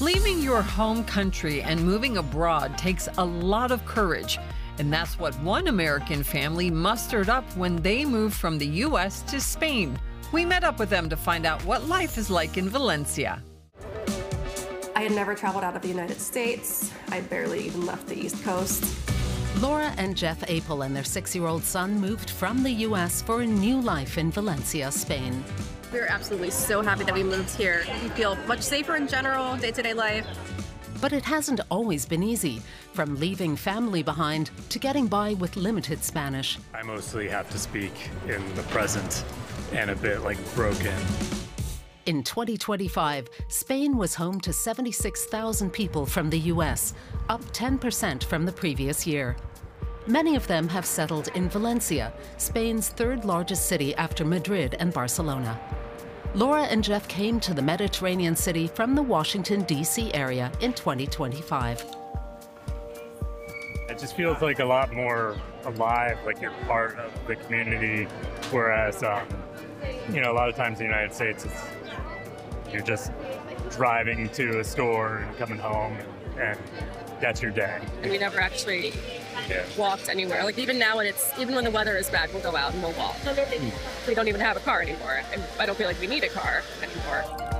Leaving your home country and moving abroad takes a lot of courage. And that's what one American family mustered up when they moved from the U.S. to Spain. We met up with them to find out what life is like in Valencia. I had never traveled out of the United States. I barely even left the East Coast. Laura and Jeff Apel and their 6-year-old son moved from the U.S. for a new life in Valencia, Spain. We're absolutely so happy that we moved here. We feel much safer in general, day-to-day life. But it hasn't always been easy, from leaving family behind to getting by with limited Spanish. I mostly have to speak in the present and a bit broken. In 2025, Spain was home to 76,000 people from the US, up 10% from the previous year. Many of them have settled in Valencia, Spain's third largest city after Madrid and Barcelona. Laura and Jeff came to the Mediterranean city from the Washington, D.C. area in 2025. It just feels a lot more alive, like you're part of the community, whereas, a lot of times in the United States, you're just driving to a store and coming home, and that's your day. We never actually walked anywhere. Even now, even when the weather is bad, we'll go out and we'll walk. We don't even have a car anymore, and I don't feel like we need a car anymore.